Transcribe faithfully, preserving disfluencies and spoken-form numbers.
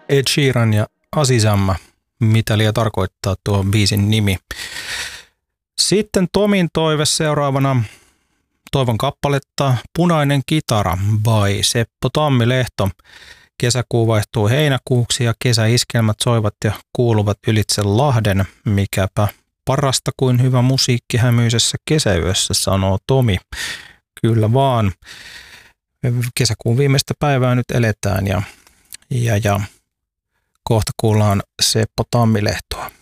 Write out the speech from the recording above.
Ed Sheeran ja Azizamma, mitä liian tarkoittaa tuo biisin nimi. Sitten Tomin toive seuraavana. Toivon kappaletta Punainen kitara by Seppo Tammilehto. Kesäkuu vaihtuu heinäkuuksi ja kesäiskelmät soivat ja kuuluvat ylitse Lahden. Mikäpä parasta kuin hyvä musiikki hämyisessä kesäyössä, sanoo Tomi. Kyllä vaan. Kesäkuun viimeistä päivää nyt eletään ja, ja, ja kohta kuullaan Seppo Tammilehtoa.